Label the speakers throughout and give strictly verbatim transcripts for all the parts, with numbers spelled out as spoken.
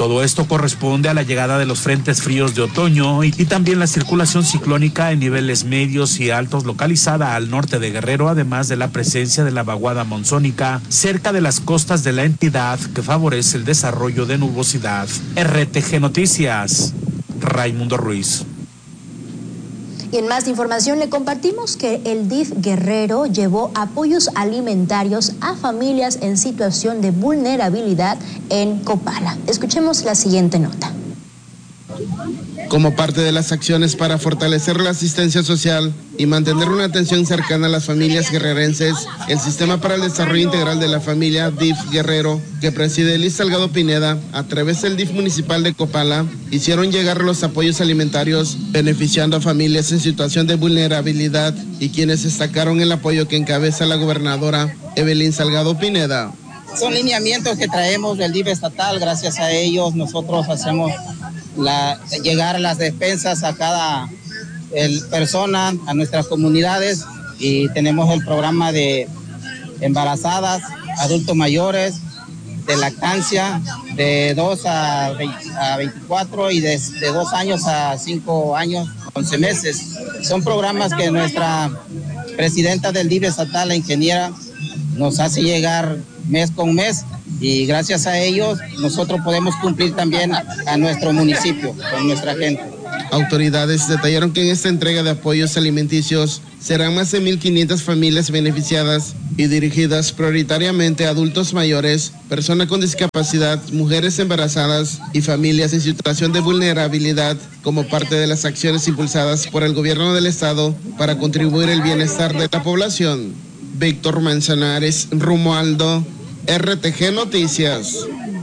Speaker 1: Todo esto corresponde a la llegada de los frentes fríos de otoño y, y también la circulación ciclónica en niveles medios y altos localizada al norte de Guerrero, además de la presencia de la vaguada monzónica cerca de las costas de la entidad que favorece el desarrollo de nubosidad. R T G Noticias, Raimundo Ruiz.
Speaker 2: Y en más información le compartimos que el D I F Guerrero llevó apoyos alimentarios a familias en situación de vulnerabilidad en Copala. Escuchemos la siguiente nota.
Speaker 3: Como parte de las acciones para fortalecer la asistencia social y mantener una atención cercana a las familias guerrerenses, el Sistema para el Desarrollo Integral de la Familia D I F Guerrero, que preside Liz Salgado Pineda, a través del D I F municipal de Copala, hicieron llegar los apoyos alimentarios, beneficiando a familias en situación de vulnerabilidad, y quienes destacaron el apoyo que encabeza la gobernadora Evelyn Salgado Pineda.
Speaker 4: Son lineamientos que traemos del D I F estatal. Gracias a ellos nosotros hacemos la, llegar las despensas a cada el, persona, a nuestras comunidades, y tenemos el programa de embarazadas, adultos mayores, de lactancia, de dos a veinticuatro y de, de dos años a cinco años, once meses. Son programas que nuestra presidenta del D I F estatal, la ingeniera, nos hace llegar mes con mes, y gracias a ellos nosotros podemos cumplir también a, a nuestro municipio, con nuestra gente.
Speaker 3: Autoridades detallaron que en esta entrega de apoyos alimenticios serán más de mil quinientas familias beneficiadas y dirigidas prioritariamente a adultos mayores, personas con discapacidad, mujeres embarazadas y familias en situación de vulnerabilidad, como parte de las acciones impulsadas por el gobierno del estado para contribuir al bienestar de la población. Víctor Manzanares, Romualdo, R T G Noticias.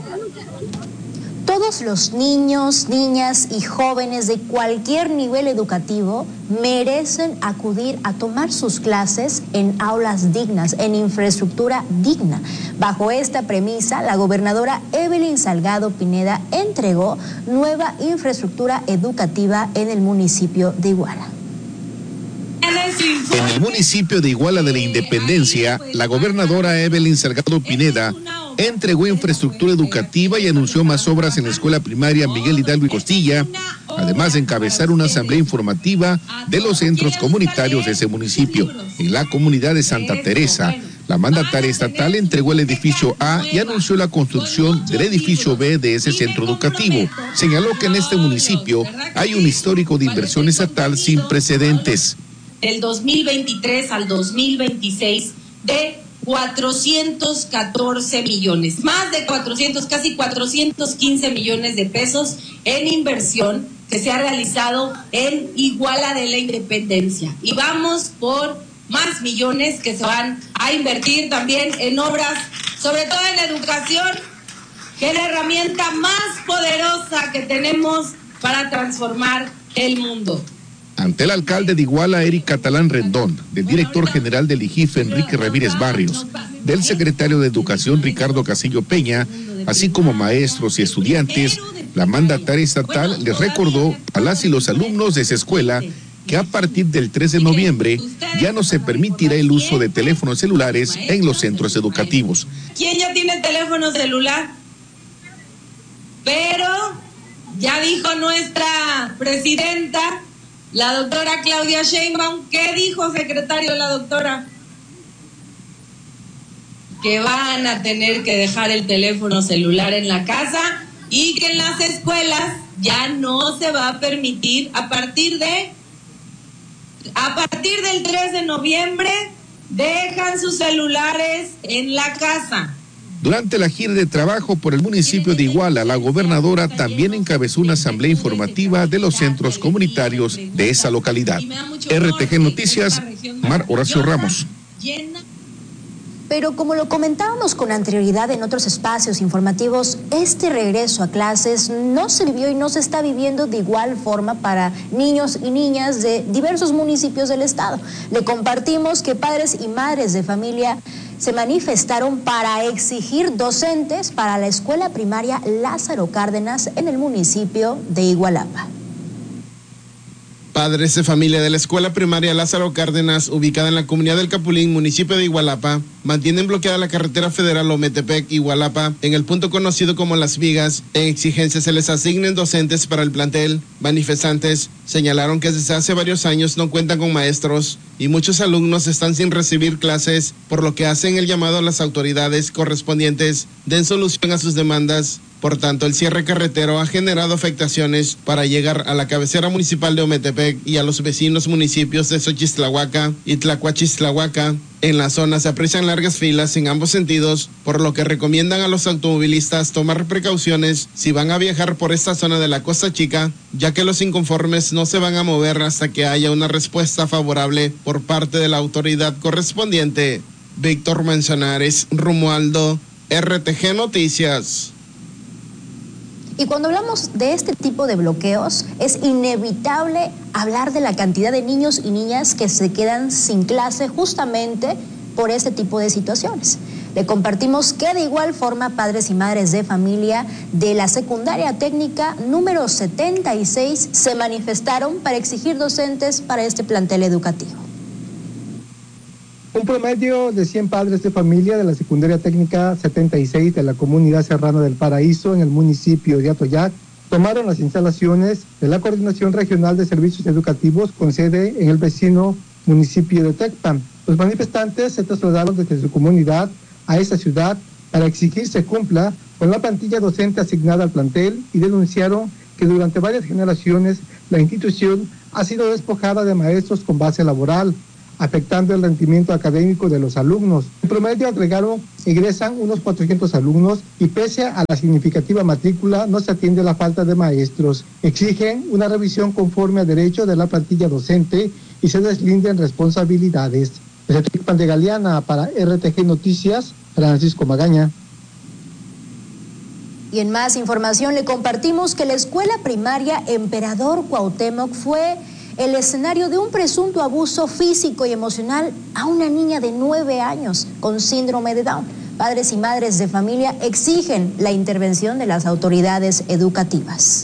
Speaker 2: Todos los niños, niñas y jóvenes de cualquier nivel educativo merecen acudir a tomar sus clases en aulas dignas, en infraestructura digna. Bajo esta premisa, la gobernadora Evelyn Salgado Pineda entregó nueva infraestructura educativa en el municipio de Iguala.
Speaker 5: En el municipio de Iguala de la Independencia, la gobernadora Evelyn Salgado Pineda entregó infraestructura educativa y anunció más obras en la escuela primaria Miguel Hidalgo y Costilla, además de encabezar una asamblea informativa de los centros comunitarios de ese municipio. En la comunidad de Santa Teresa, la mandataria estatal entregó el edificio A y anunció la construcción del edificio B de ese centro educativo. Señaló que en este municipio hay un histórico de inversión estatal sin precedentes.
Speaker 6: Del dos mil veintitrés al dos mil veintiséis de cuatrocientos catorce millones, más de cuatrocientos, casi cuatrocientos quince millones de pesos en inversión que se ha realizado en Iguala de la Independencia. Y vamos por más millones que se van a invertir también en obras, sobre todo en la educación, que es la herramienta más poderosa que tenemos para transformar el mundo.
Speaker 5: Ante el alcalde de Iguala, Eric Catalán Rendón, del director general del I G I F, Enrique Ramírez Barrios, del secretario de Educación, Ricardo Casillo Peña, así como maestros y estudiantes, la mandataria estatal les recordó a las y los alumnos de esa escuela que a partir del tres de noviembre ya no se permitirá el uso de teléfonos celulares en los centros educativos.
Speaker 6: ¿Quién ya tiene teléfono celular? Pero ya dijo nuestra presidenta, la doctora Claudia Sheinbaum. ¿Qué dijo, secretario, la doctora? Que van a tener que dejar el teléfono celular en la casa y que en las escuelas ya no se va a permitir a partir de a partir del tres de noviembre dejan sus celulares en la casa.
Speaker 5: Durante la gira de trabajo por el municipio de Iguala, la gobernadora también encabezó una asamblea informativa de los centros comunitarios de esa localidad. R T G Noticias, Mar Horacio Ramos.
Speaker 2: Pero como lo comentábamos con anterioridad en otros espacios informativos, este regreso a clases no se vivió y no se está viviendo de igual forma para niños y niñas de diversos municipios del estado. Le compartimos que padres y madres de familia se manifestaron para exigir docentes para la escuela primaria Lázaro Cárdenas en el municipio de Igualapa.
Speaker 3: Padres de familia de la escuela primaria Lázaro Cárdenas, ubicada en la comunidad del Capulín, municipio de Igualapa, mantienen bloqueada la carretera federal Ometepec-Igualapa en el punto conocido como Las Vigas. En exigencia se les asignen docentes para el plantel. Manifestantes señalaron que desde hace varios años no cuentan con maestros y muchos alumnos están sin recibir clases, por lo que hacen el llamado a las autoridades correspondientes den solución a sus demandas. Por tanto, el cierre carretero ha generado afectaciones para llegar a la cabecera municipal de Ometepec y a los vecinos municipios de Xochistlahuaca y Tlacuachistlahuaca. En la zona se aprecian largas filas en ambos sentidos, por lo que recomiendan a los automovilistas tomar precauciones si van a viajar por esta zona de la Costa Chica, ya que los inconformes no se van a mover hasta que haya una respuesta favorable por parte de la autoridad correspondiente. Víctor Manzanares, Romualdo, R T G Noticias.
Speaker 2: Y cuando hablamos de este tipo de bloqueos, es inevitable hablar de la cantidad de niños y niñas que se quedan sin clase justamente por este tipo de situaciones. Le compartimos que de igual forma padres y madres de familia de la secundaria técnica número setenta y seis se manifestaron para exigir docentes para este plantel educativo.
Speaker 7: Un promedio de cien padres de familia de la secundaria técnica setenta y seis de la comunidad serrana del Paraíso en el municipio de Atoyac tomaron las instalaciones de la Coordinación Regional de Servicios Educativos con sede en el vecino municipio de Tecpan. Los manifestantes se trasladaron desde su comunidad a esta ciudad para exigir se cumpla con la plantilla docente asignada al plantel y denunciaron que durante varias generaciones la institución ha sido despojada de maestros con base laboral, afectando el rendimiento académico de los alumnos. En promedio, agregaron, egresan unos cuatrocientos alumnos y pese a la significativa matrícula no se atiende la falta de maestros. Exigen una revisión conforme a derecho de la plantilla docente y se deslinden responsabilidades. Desde Tecpan de Galeana para R T G Noticias, Francisco Magaña.
Speaker 2: Y en más información le compartimos que la escuela primaria Emperador Cuauhtémoc fue el escenario de un presunto abuso físico y emocional a una niña de nueve años con síndrome de Down. Padres y madres de familia exigen la intervención de las autoridades educativas.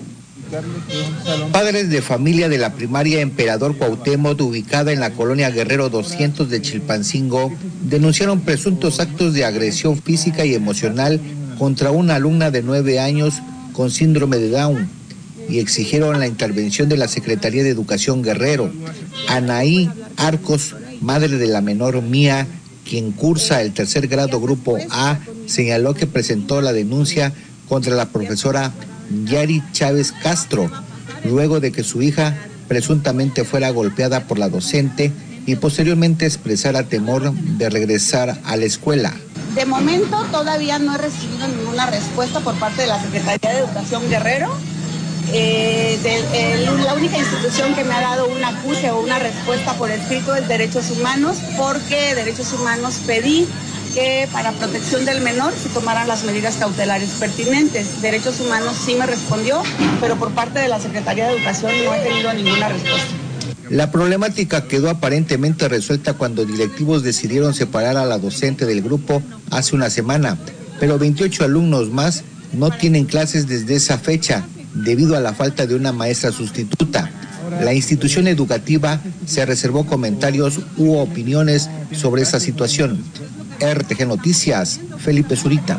Speaker 8: Padres de familia de la primaria Emperador Cuauhtémoc, ubicada en la colonia Guerrero doscientos de Chilpancingo, denunciaron presuntos actos de agresión física y emocional contra una alumna de nueve años con síndrome de Down y exigieron la intervención de la Secretaría de Educación Guerrero. Anaí Arcos, madre de la menor Mía, quien cursa el tercer grado grupo A, señaló que presentó la denuncia contra la profesora Yari Chávez Castro, luego de que su hija presuntamente fuera golpeada por la docente y posteriormente expresara temor de regresar a la escuela.
Speaker 9: De momento todavía no he recibido ninguna respuesta por parte de la Secretaría de Educación Guerrero. Eh, de, eh, la única institución que me ha dado un acuse o una respuesta por escrito es Derechos Humanos, porque Derechos Humanos pedí que para protección del menor se tomaran las medidas cautelares pertinentes. Derechos Humanos sí me respondió, pero por parte de la Secretaría de Educación no he tenido ninguna respuesta.
Speaker 8: La problemática quedó aparentemente resuelta cuando directivos decidieron separar a la docente del grupo hace una semana, pero veintiocho alumnos más no tienen clases desde esa fecha, debido a la falta de una maestra sustituta. La institución educativa se reservó comentarios u opiniones sobre esa situación. R T G Noticias, Felipe Zurita.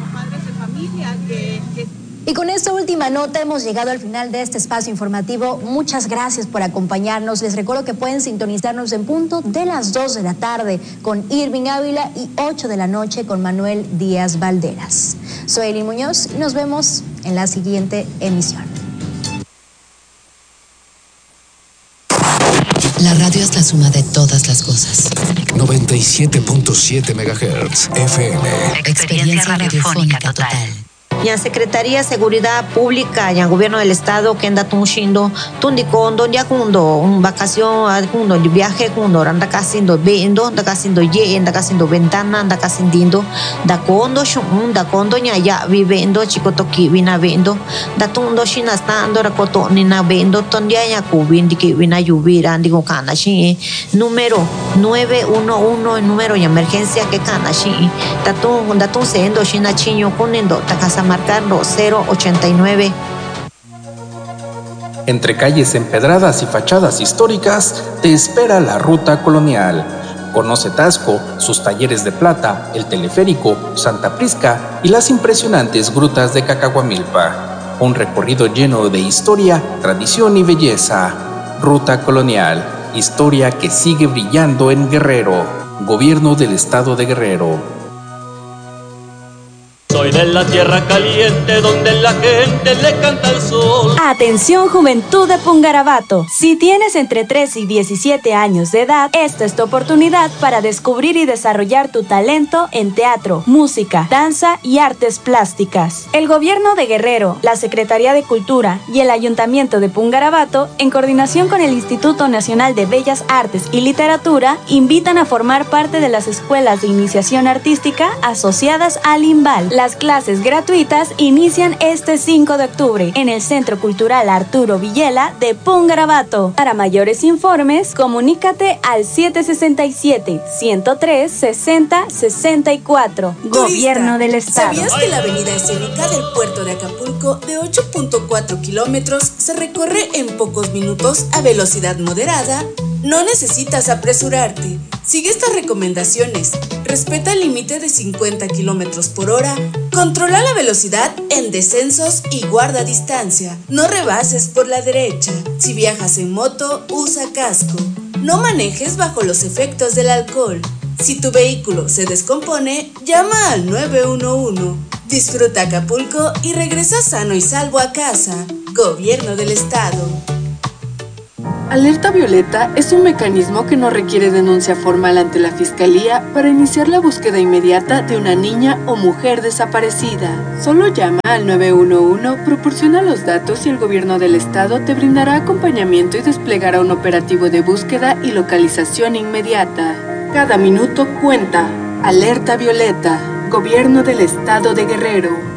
Speaker 2: Y con esta última nota hemos llegado al final de este espacio informativo. Muchas gracias por acompañarnos. Les recuerdo que pueden sintonizarnos en punto de las dos de la tarde con Irving Ávila y ocho de la noche con Manuel Díaz Valderas. Soy Eli Muñoz y nos vemos en la siguiente emisión.
Speaker 10: La radio es la suma de todas las cosas.
Speaker 11: noventa y siete punto siete megahertz F M.
Speaker 10: Experiencia radiofónica total.
Speaker 12: Ya Secretaría de Seguridad Pública, ya Gobierno del Estado, que anda tunchindo, tundicondo, ya cuando un vacación, cuando viaje, cuando anda casindo vendo, anda casindo ye, anda casindo ventana, anda casindindo, da condo, shun, da condo, ya ya vivendo, chico toki vina vendo, da tundo shina stando, rakoto nina vendo, tondia ya kubin, di que vina lluvira, digo cana shi, número nueve uno uno, el número de emergencia que cana shi, da tun, da tun sendo, shina chiño, kunendo, ta casa marcando cero ochenta y nueve.
Speaker 13: Entre calles empedradas y fachadas históricas, te espera la ruta colonial. Conoce Taxco, sus talleres de plata, el teleférico, Santa Prisca y las impresionantes grutas de Cacahuamilpa. Un recorrido lleno de historia, tradición y belleza. Ruta colonial, historia que sigue brillando en Guerrero. Gobierno del Estado de Guerrero.
Speaker 14: Soy de la tierra caliente donde la gente le canta al sol.
Speaker 15: Atención juventud de Pungarabato. Si tienes entre tres y diecisiete años de edad, esta es tu oportunidad para descubrir y desarrollar tu talento en teatro, música, danza y artes plásticas. El Gobierno de Guerrero, la Secretaría de Cultura y el Ayuntamiento de Pungarabato, en coordinación con el Instituto Nacional de Bellas Artes y Literatura, invitan a formar parte de las escuelas de iniciación artística asociadas al INVAL. Las clases gratuitas inician este cinco de octubre en el Centro Cultural Arturo Villela de Pungarabato. Para mayores informes, comunícate al siete seis siete, ciento tres, sesenta, sesenta y cuatro. Gobierno del Estado.
Speaker 16: ¿Sabías que la avenida escénica del puerto de Acapulco, de ocho punto cuatro kilómetros, se recorre en pocos minutos a velocidad moderada? No necesitas apresurarte. Sigue estas recomendaciones. Respeta el límite de cincuenta kilómetros por hora. Controla la velocidad en descensos y guarda distancia. No rebases por la derecha. Si viajas en moto, usa casco. No manejes bajo los efectos del alcohol. Si tu vehículo se descompone, llama al nueve uno uno. Disfruta Acapulco y regresa sano y salvo a casa. Gobierno del Estado.
Speaker 17: Alerta Violeta es un mecanismo que no requiere denuncia formal ante la Fiscalía para iniciar la búsqueda inmediata de una niña o mujer desaparecida. Solo llama al nueve uno uno, proporciona los datos y el Gobierno del Estado te brindará acompañamiento y desplegará un operativo de búsqueda y localización inmediata. Cada minuto cuenta. Alerta Violeta. Gobierno del Estado de Guerrero.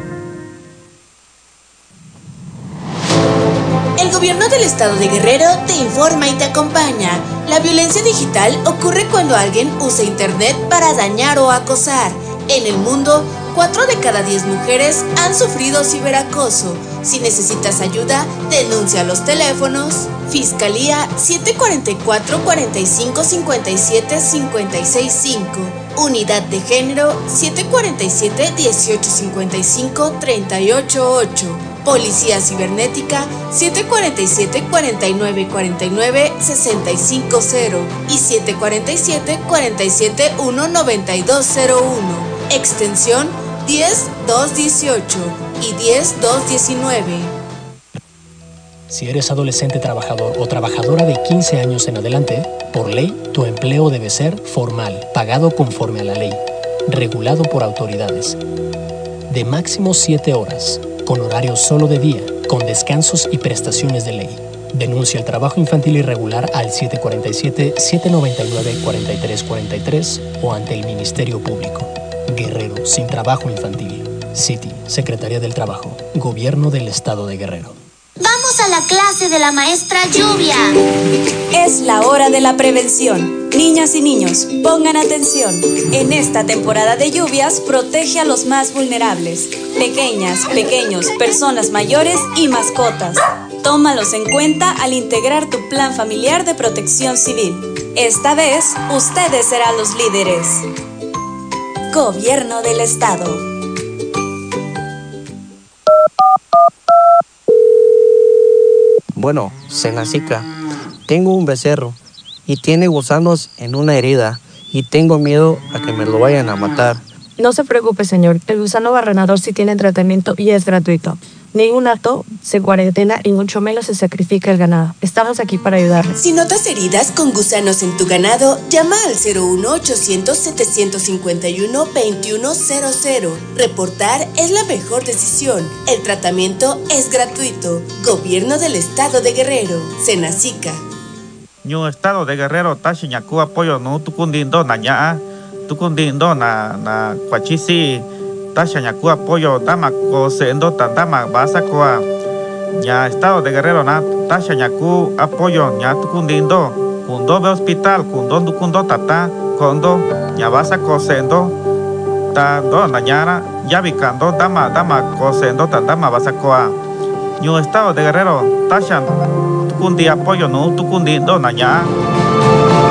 Speaker 16: El Gobierno del Estado de Guerrero te informa y te acompaña. La violencia digital ocurre cuando alguien usa Internet para dañar o acosar. En el mundo, cuatro de cada diez mujeres han sufrido ciberacoso. Si necesitas ayuda, denuncia a los teléfonos Fiscalía siete cuatro cuatro, cuatro cinco, cinco siete, cinco seis cinco, Unidad de Género siete cuatro siete, dieciocho cincuenta y cinco, treinta y ocho ocho, Policía Cibernética siete cuatro siete, cuarenta y nueve cuarenta y nueve, sesenta y cinco cero y siete cuatro siete, cuarenta y siete, uno noventa y dos cero uno, extensión diez dos dieciocho y diez dos diecinueve.
Speaker 18: Si eres adolescente trabajador o trabajadora de quince años en adelante, por ley, tu empleo debe ser formal, pagado conforme a la ley, regulado por autoridades, de máximo siete horas, con horario solo de día, con descansos y prestaciones de ley. Denuncia el trabajo infantil irregular al siete cuatro siete, siete nueve nueve, cuatro tres cuatro tres o ante el Ministerio Público. Guerrero sin trabajo infantil. City, Secretaría del Trabajo, Gobierno del Estado de Guerrero.
Speaker 19: Vamos a la clase de la maestra Lluvia.
Speaker 15: Es la hora de la prevención. Niñas y niños, pongan atención. En esta temporada de lluvias, protege a los más vulnerables. Pequeñas, pequeños, personas mayores y mascotas. Tómalos en cuenta al integrar tu plan familiar de protección civil. Esta vez, ustedes serán los líderes. Gobierno del Estado.
Speaker 20: Bueno, Senacica, tengo un becerro y tiene gusanos en una herida y tengo miedo a que me lo vayan a matar.
Speaker 21: No se preocupe, señor. El gusano barrenador sí tiene tratamiento y es gratuito. Ningún acto se cuarentena y mucho menos se sacrifica el ganado. Estamos aquí para ayudarle.
Speaker 16: Si notas heridas con gusanos en tu ganado, llama al cero uno ochocientos, setecientos cincuenta y uno, veintiuno cero cero. Reportar es la mejor decisión. El tratamiento es gratuito. Gobierno del Estado de Guerrero. Senacica.
Speaker 22: Ñu Estado de Guerrero tashiñaku apoyo no tukundindo naña tukundindo na na kwachisi tashañaku apoyo dama ko sendo tandama basa koa ña Estado de Guerrero na tashañaku apoyo ña tukundindo kundo be hospital kundo dukundo tata kondo ña basa ko sendo ta do nañara yabikando dama dama ko sendo tandama basa koa Ñu estado de Guerrero, Tashan, tukundi apoyo no, tukundi do naña.